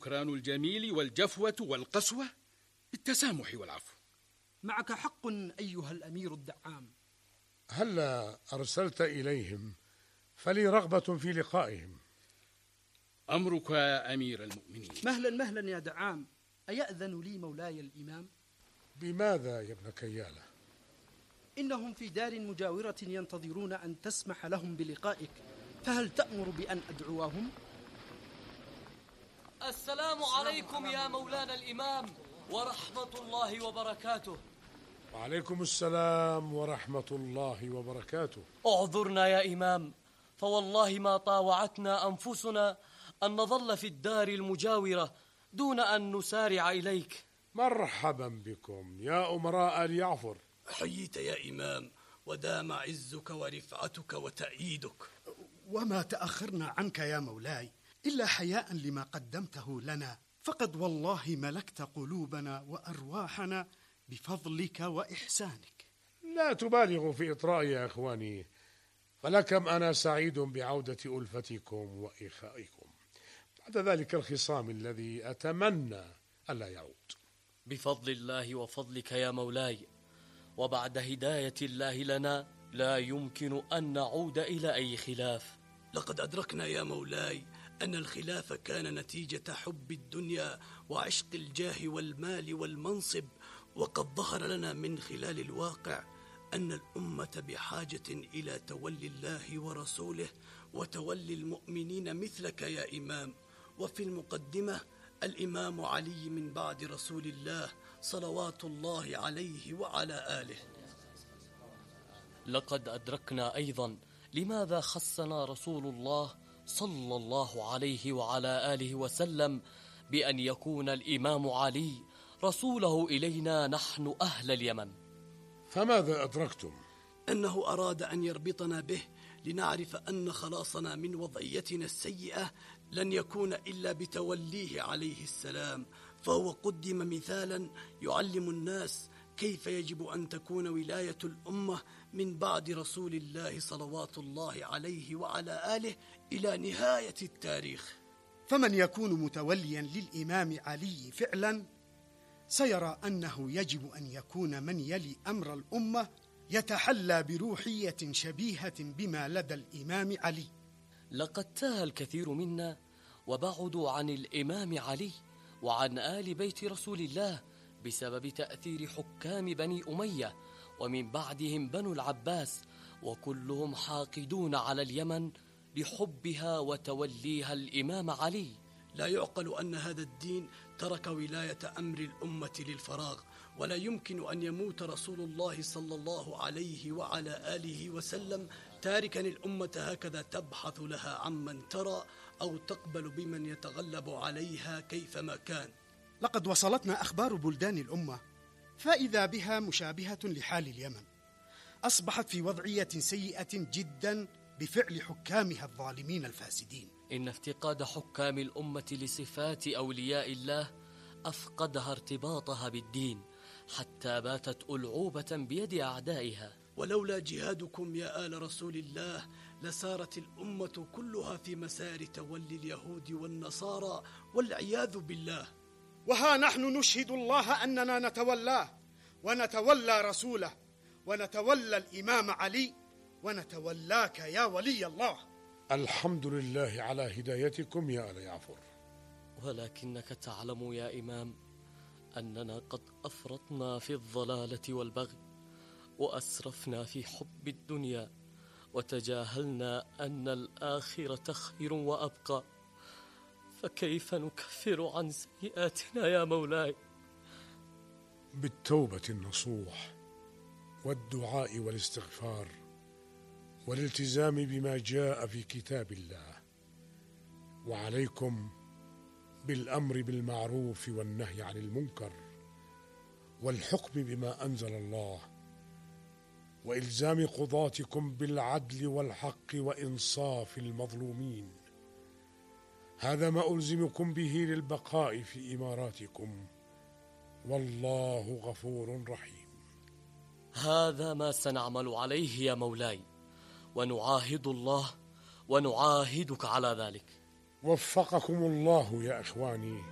شكران الجميل والجفوة والقسوة بالتسامح والعفو. معك حق أيها الأمير الدعام. هلا أرسلت إليهم؟ فلي رغبة في لقائهم. أمرك يا أمير المؤمنين. مهلا يا دعام، أيأذن لي مولاي الإمام؟ بماذا يا ابن كيالة؟ إنهم في دار مجاورة ينتظرون أن تسمح لهم بلقائك، فهل تأمر بأن أدعوهم؟ السلام عليكم يا مولانا الإمام ورحمة الله وبركاته. وعليكم السلام ورحمة الله وبركاته. اعذرنا يا إمام، فوالله ما طاوعتنا أنفسنا أن نظل في الدار المجاورة دون أن نسارع إليك. مرحبا بكم يا أمراء آل يعفر. حييت يا إمام، ودام عزك ورفعتك وتأييدك. وما تأخرنا عنك يا مولاي إلا حياء لما قدمته لنا، فقد والله ملكت قلوبنا وأرواحنا بفضلك وإحسانك. لا تبالغوا في إطرائي يا إخواني، فلكم أنا سعيد بعودة ألفتكم وإخائكم بعد ذلك الخصام الذي أتمنى ألا يعود. بفضل الله وفضلك يا مولاي، وبعد هداية الله لنا لا يمكن أن نعود إلى أي خلاف. لقد أدركنا يا مولاي أن الخلاف كان نتيجة حب الدنيا وعشق الجاه والمال والمنصب، وقد ظهر لنا من خلال الواقع أن الأمة بحاجة إلى تولي الله ورسوله وتولي المؤمنين مثلك يا إمام. وفي المقدمة الإمام علي من بعد رسول الله صلوات الله عليه وعلى آله. لقد أدركنا أيضا لماذا خصنا رسول الله صلى الله عليه وعلى آله وسلم بأن يكون الإمام علي رسوله إلينا نحن أهل اليمن. فماذا أدركتم؟ أنه أراد أن يربطنا به لنعرف أن خلاصنا من وضعيتنا السيئة لن يكون إلا بتوليه عليه السلام، فهو قدم مثالا يعلم الناس كيف يجب أن تكون ولاية الأمة من بعد رسول الله صلوات الله عليه وعلى آله إلى نهاية التاريخ. فمن يكون متوليا للإمام علي فعلا سيرى أنه يجب أن يكون من يلي أمر الأمة يتحلى بروحية شبيهة بما لدى الإمام علي. لقد تاه الكثير منا وبعدوا عن الإمام علي وعن آل بيت رسول الله بسبب تأثير حكام بني أمية ومن بعدهم بنو العباس، وكلهم حاقدون على اليمن لحبها وتوليها الإمام علي. لا يعقل أن هذا الدين ترك ولاية أمر الأمة للفراغ، ولا يمكن أن يموت رسول الله صلى الله عليه وعلى آله وسلم تاركا الأمة هكذا تبحث لها عمن ترى أو تقبل بمن يتغلب عليها كيفما كان. لقد وصلتنا أخبار بلدان الأمة فإذا بها مشابهة لحال اليمن، أصبحت في وضعية سيئة جدا بفعل حكامها الظالمين الفاسدين. إن افتقاد حكام الأمة لصفات أولياء الله أفقدها ارتباطها بالدين حتى باتت ألعوبة بيد أعدائها. ولولا جهادكم يا آل رسول الله لسارت الأمة كلها في مسار تولي اليهود والنصارى والعياذ بالله. وها نحن نشهد الله أننا نتولاه ونتولى رسوله ونتولى الإمام علي ونتولاك يا ولي الله. الحمد لله على هدايتكم يا آل يعفر. ولكنك تعلم يا إمام أننا قد أفرطنا في الضلالة والبغي وأسرفنا في حب الدنيا وتجاهلنا أن الآخرة خير وأبقى، فكيف نكفر عن سيئاتنا يا مولاي؟ بالتوبة النصوح والدعاء والاستغفار والالتزام بما جاء في كتاب الله، وعليكم بالأمر بالمعروف والنهي عن المنكر والحكم بما أنزل الله، وإلزام قضاتكم بالعدل والحق وإنصاف المظلومين. هذا ما ألزمكم به للبقاء في إماراتكم، والله غفور رحيم. هذا ما سنعمل عليه يا مولاي، ونعاهد الله ونعاهدك على ذلك. وفقكم الله يا إخواني.